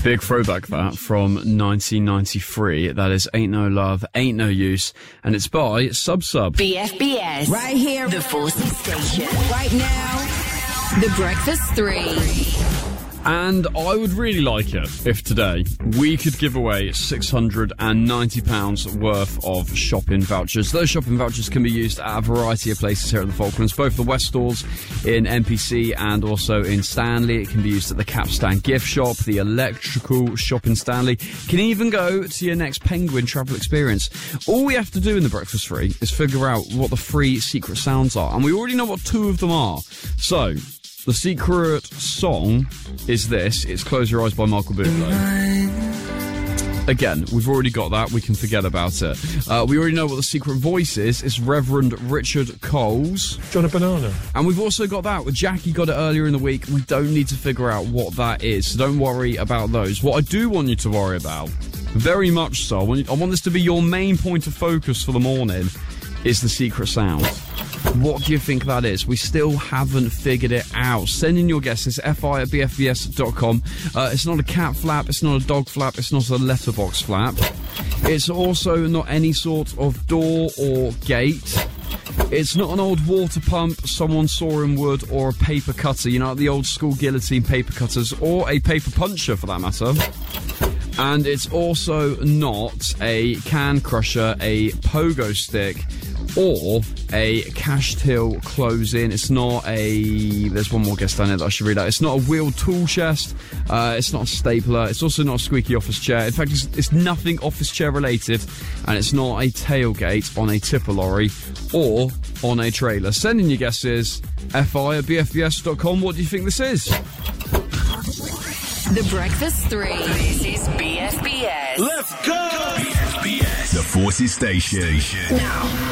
Big throwback that from 1993. That is Ain't No Love, Ain't No Use, and it's by Sub Sub. BFBS. Right here, the Forces Station. Right now, The Breakfast 3. And I would really like it if today we could give away £690 worth of shopping vouchers. Those shopping vouchers can be used at a variety of places here at the Falklands, both the West stores in NPC and also in Stanley. It can be used at the Capstan gift shop, the electrical shop in Stanley. Can even go to your next Penguin travel experience. All we have to do in the Breakfast Free is figure out what the free secret sounds are, and we already know what two of them are. So the secret song is this. It's Close Your Eyes by Michael Bublé. Again, we've already got that. We can forget about it. We already know what the secret voice is. It's Reverend Richard Coles. John a Banana. And we've also got that. Jackie got it earlier in the week. We don't need to figure out what that is, so don't worry about those. What I do want you to worry about, very much so, I want this to be your main point of focus for the morning, is the secret sound. What do you think that is? We still haven't figured it out. Send in your guesses, fi@bfbs.com. It's not a cat flap, it's not a dog flap, it's not a letterbox flap. It's also not any sort of door or gate. It's not an old water pump someone saw in wood, or a paper cutter, you know, the old school guillotine paper cutters, or a paper puncher for that matter. And it's also not a can crusher, a pogo stick, or a cash till close-in. It's not a... There's one more guess down there that I should read out. It's not a wheeled tool chest. It's not a stapler. It's also not a squeaky office chair. In fact, it's nothing office chair related. And it's not a tailgate on a tipper lorry or on a trailer. Send in your guesses. fi@bfbs.com. What do you think this is? The Breakfast 3. This is BFBS. Let's go! BFBS, the Forces Station. Now.